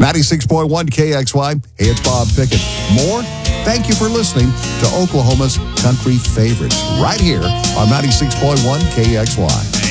96.1 KXY. Hey, it's Bob Pickett. More? Thank you for listening to Oklahoma's Country Favorites right here on 96.1 KXY.